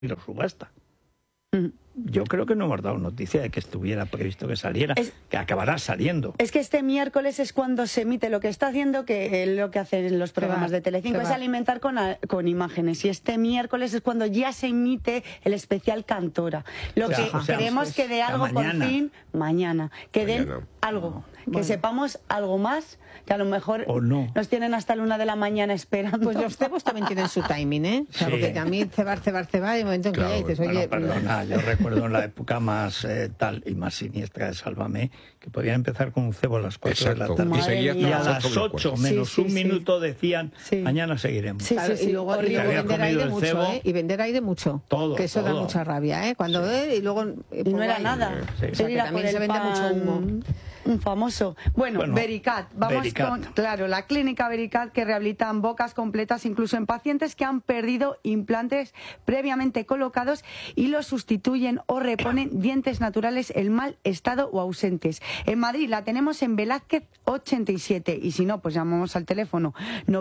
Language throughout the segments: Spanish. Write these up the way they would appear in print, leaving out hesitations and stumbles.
y lo subasta. Yo creo que no hemos dado noticia de que estuviera previsto que saliera, que acabará saliendo. Es que este miércoles es cuando se emite lo que está haciendo, que lo que hacen los programas de Telecinco es alimentar con imágenes. Y este miércoles es cuando ya se emite el especial Cantora. Lo que queremos que dé algo por fin mañana. Que den algo. Que sepamos algo más, que a lo mejor nos tienen hasta la 1 de la mañana esperando. Pues los cebos también tienen su timing, ¿eh? O sea, porque a mí cebar, hay un momento en que ya dices, oye... Perdona, yo recuerdo en la época más tal y más siniestra de Sálvame, que podían empezar con un cebo a las 4 de la tarde. Y a las 8 menos un minuto decían, mañana seguiremos. Y luego vender ahí de mucho, ¿eh? Y vender ahí de mucho. Todo, que eso da mucha rabia, ¿eh? Cuando y luego... Y no era nada. O sea, que también se vende mucho humo. Un famoso. Bueno, Vericat. Vamos con, claro, la clínica Vericat, que rehabilitan bocas completas incluso en pacientes que han perdido implantes previamente colocados y los sustituyen o reponen dientes naturales en mal estado o ausentes. En Madrid la tenemos en Velázquez 87 y si no, pues llamamos al teléfono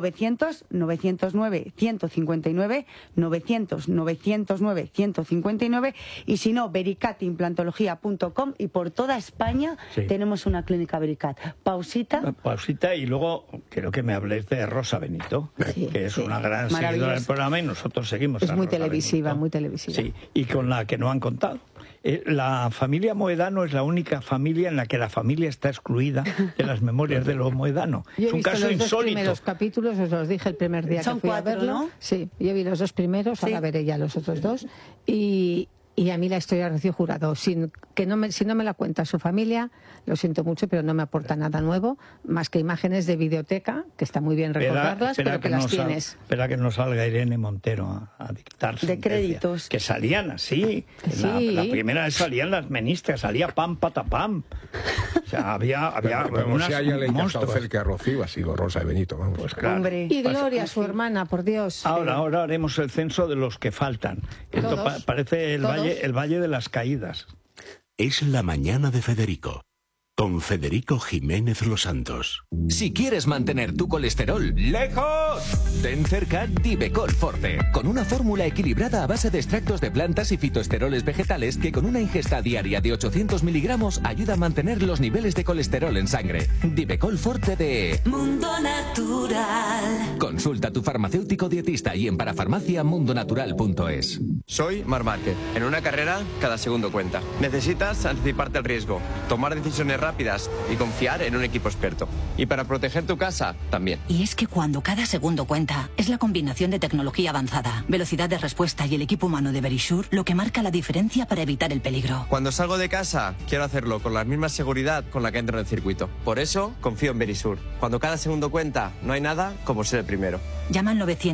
900-909-159, 900-909-159 y si no, vericatimplantología.com y por toda España tenemos una clínica Vericat. Pausita y luego quiero que me habléis de Rosa Benito, que es una gran seguidora del programa y nosotros seguimos a muy Rosa televisiva, Benito. Muy televisiva. Sí, y con la que no han contado. La familia Moedano es la única familia en la que la familia está excluida de las memorias de los Moedano. Es un caso insólito. Los primeros capítulos, os los dije el primer día que fui a verlo. ¿No? Sí, yo vi los 2 primeros, ahora veré ya los otros 2. Y a mí la historia de Rocío Jurado, si no me la cuenta su familia, lo siento mucho, pero no me aporta nada nuevo, más que imágenes de videoteca, que está muy bien recordarlas, pero que las tienes. Espera que no salga Irene Montero a dictar de créditos. Que salían así. La primera vez salían las ministras, salía pam, patapam. O sea, había unas si a ella le encantó hacer que a Rocío ha sido Rosa Benito, vamos. Pues claro. Hombre. Y Gloria, su hermana, por Dios. Ahora haremos el censo de los que faltan. Esto parece el Valle de las Caídas. Es la mañana de Federico, con Federico Jiménez Los Santos. Si quieres mantener tu colesterol lejos, ten cerca Divecol Forte, con una fórmula equilibrada a base de extractos de plantas y fitoesteroles vegetales que con una ingesta diaria de 800 miligramos ayuda a mantener los niveles de colesterol en sangre. Divecol Forte de Mundo Natural. Consulta a tu farmacéutico dietista y en parafarmaciamundonatural.es. Soy Marc Márquez. En una carrera, cada segundo cuenta. Necesitas anticiparte al riesgo, tomar decisiones rápidas y confiar en un equipo experto. Y para proteger tu casa, también. Y es que cuando cada segundo cuenta, es la combinación de tecnología avanzada, velocidad de respuesta y el equipo humano de Verisure lo que marca la diferencia para evitar el peligro. Cuando salgo de casa, quiero hacerlo con la misma seguridad con la que entro en el circuito. Por eso, confío en Verisure. Cuando cada segundo cuenta, no hay nada como ser el primero. Llama al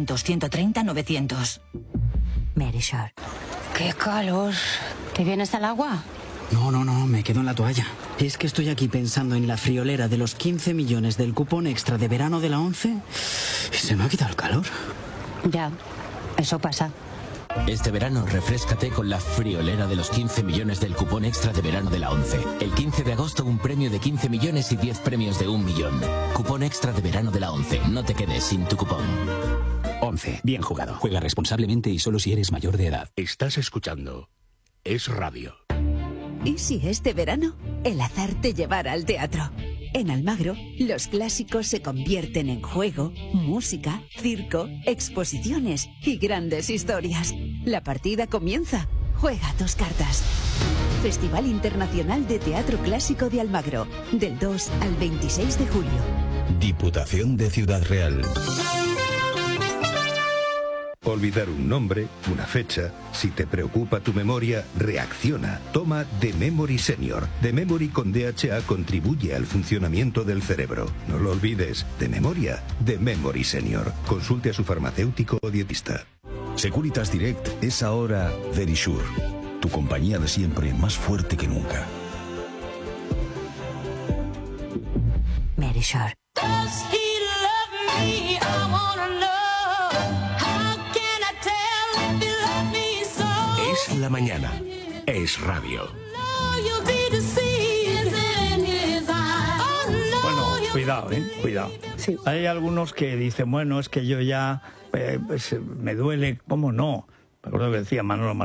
900-130-900. Verisure. ¡Qué calor! ¿Te vienes al agua? No, me quedo en la toalla. Es que estoy aquí pensando en la friolera de los 15 millones del cupón extra de verano de la 11 y se me ha quitado el calor. Ya, eso pasa. Este verano refréscate con la friolera de los 15 millones del cupón extra de verano de la 11. El 15 de agosto un premio de 15 millones y 10 premios de 1 millón. Cupón extra de verano de la 11. No te quedes sin tu cupón. 11. Bien jugado. Juega responsablemente y solo si eres mayor de edad. Estás escuchando Es Radio. ¿Y si este verano el azar te llevara al teatro? En Almagro, los clásicos se convierten en juego, música, circo, exposiciones y grandes historias. La partida comienza. Juega tus cartas. Festival Internacional de Teatro Clásico de Almagro, del 2 al 26 de julio. Diputación de Ciudad Real. Olvidar un nombre, una fecha. Si te preocupa tu memoria, reacciona. Toma The Memory Senior. The Memory con DHA contribuye al funcionamiento del cerebro. No lo olvides. De memoria, The Memory Senior. Consulte a su farmacéutico o dietista. Securitas Direct es ahora Verisure. Tu compañía de siempre más fuerte que nunca. Verisure. Es la mañana. Es radio. Bueno, cuidado. Sí. Hay algunos que dicen, bueno, es que yo ya pues, me duele, ¿cómo no? Me acuerdo que decía Manolo